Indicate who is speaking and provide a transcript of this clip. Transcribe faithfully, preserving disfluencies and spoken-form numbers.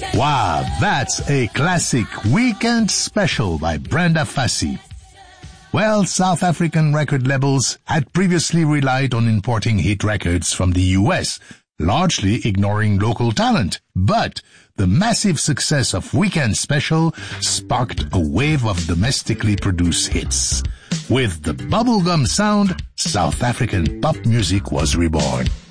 Speaker 1: Wow, that's a classic weekend special by Brenda Fassie. Well, South African record labels had previously relied on importing hit records from the U S, largely ignoring local talent. But the massive success of Weekend Special sparked a wave of domestically produced hits. With the bubblegum sound, South African pop music was reborn.